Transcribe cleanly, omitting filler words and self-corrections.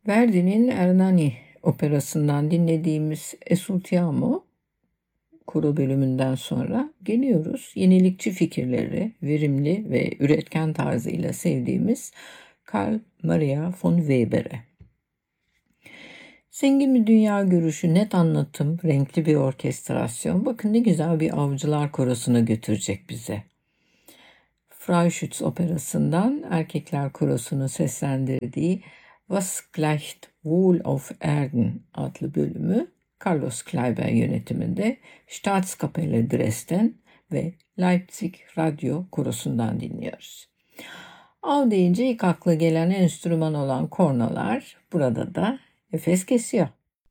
Verdi'nin Ernani operasından dinlediğimiz Esultiamo koro bölümünden sonra geliyoruz. Yenilikçi fikirleri, verimli ve üretken tarzıyla sevdiğimiz Carl Maria von Weber'e. Zengin bir dünya görüşü, net anlatım, renkli bir orkestrasyon. Bakın ne güzel bir avcılar korosuna götürecek bize. Freischütz operasından erkekler korosunu seslendirdiği Was gleicht wohl auf Erden adlı bölümü Carlos Kleiber yönetiminde Staatskapelle Dresden ve Leipzig Radyo Korosu'ndan dinliyoruz. Av deyince ilk akla gelen enstrüman olan kornalar burada da nefes kesiyor.